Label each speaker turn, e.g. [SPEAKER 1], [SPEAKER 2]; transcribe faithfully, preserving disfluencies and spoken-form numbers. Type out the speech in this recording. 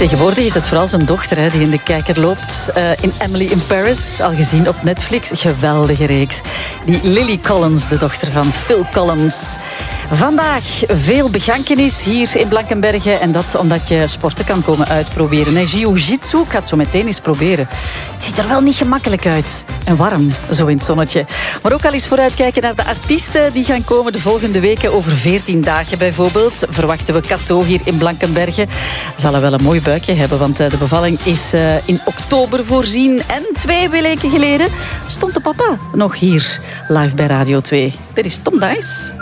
[SPEAKER 1] Tegenwoordig is het vooral zijn dochter hè, die in de kijker loopt. Uh, in Emily in Paris, al gezien op Netflix. Geweldige reeks. Die Lily Collins, de dochter van Phil Collins. Vandaag veel begankenis hier in Blankenberge. En dat omdat je sporten kan komen uitproberen. Nee, Jiu-jitsu, ik ga het zo meteen eens proberen. Het ziet er wel niet gemakkelijk uit. En warm, zo in het zonnetje. Maar ook al eens vooruitkijken naar de artiesten die gaan komen de volgende weken. Over veertien dagen bijvoorbeeld verwachten we Kato hier in Blankenberge. Zal er wel een mooi buikje hebben, want de bevalling is in oktober voorzien. En twee weken geleden stond de papa nog hier live bij Radio twee. Dit is Tom Dice.